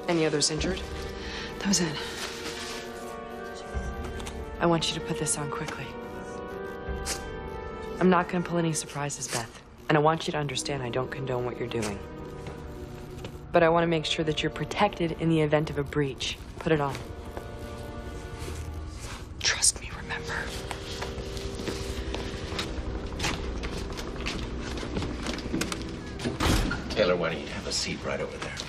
Any others injured? That was it. I want you to put this on quickly. I'm not gonna pull any surprises, Beth. And I want you to understand I don't condone what you're doing. But I want to make sure that you're protected in the event of a breach. Put it on. Trust me, remember. Taylor, why don't you have a seat right over there?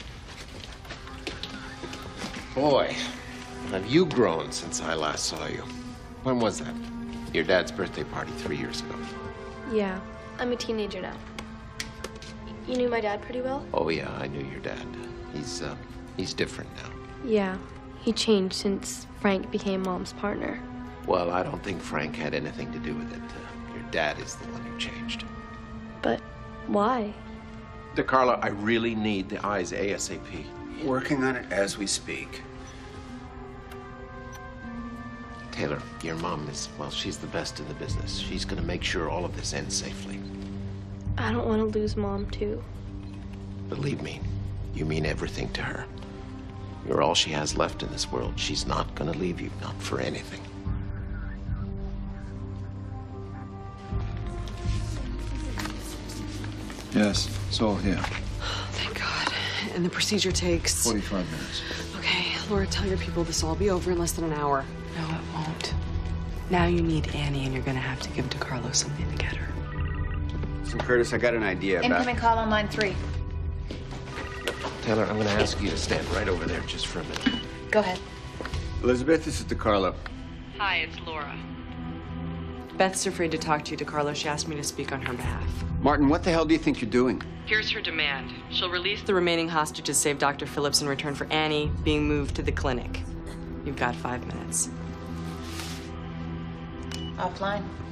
Boy, have you grown since I last saw you. When was that? Your dad's birthday party 3 years ago. Yeah, I'm a teenager now. You knew my dad pretty well? Oh, yeah, I knew your dad. He's different now. Yeah, he changed since Frank became Mom's partner. Well, I don't think Frank had anything to do with it. Your dad is the one who changed. But why? DeCarlo, I really need the eyes ASAP. Working on it as we speak. Taylor, your mom is, well, she's the best in the business. She's gonna make sure all of this ends safely. I don't want to lose Mom, too. Believe me, you mean everything to her. You're all she has left in this world. She's not gonna leave you, not for anything. Yes, it's all here. Thank God. And the procedure takes... 45 minutes. Okay, Laura, tell your people this will all be over in less than an hour. No, it won't. Now you need Annie, and you're gonna have to give DeCarlo something to get her. So, Curtis, I got an idea about... Incoming call on line 3. Taylor, I'm gonna ask you to stand right over there just for a minute. Go ahead. Elizabeth, this is DeCarlo. Hi, it's Laura. Beth's afraid to talk to you, DeCarlo. She asked me to speak on her behalf. Martin, what the hell do you think you're doing? Here's her demand. She'll release the remaining hostages, save Dr. Phillips in return for Annie being moved to the clinic. You've got 5 minutes. Offline.